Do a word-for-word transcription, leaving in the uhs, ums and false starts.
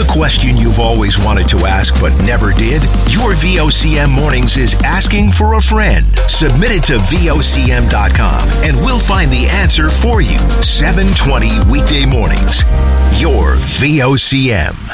a question you've always wanted to ask but never did? Your V O C M Mornings is asking for a friend. Submit it to V O C M dot com and we'll find the answer for you. seven twenty weekday mornings. Your V O C M.